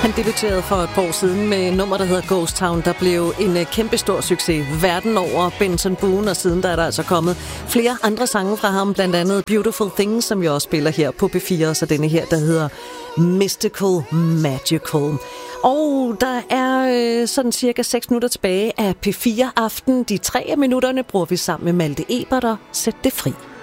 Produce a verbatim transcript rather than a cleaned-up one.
Han debuterede for et par år siden med et nummer, der hedder Ghost Town, der blev en kæmpe stor succes verden over. Benson Boone, og siden der er der altså kommet flere andre sange fra ham, blandt andet Beautiful Things, som jeg også spiller her på P fire, og så denne her, der hedder Mystical Magical. Og der er øh, sådan cirka seks minutter tilbage af P fire Aften. De tre af minutterne bruger vi sammen med Malte Ebert og Sæt det fri.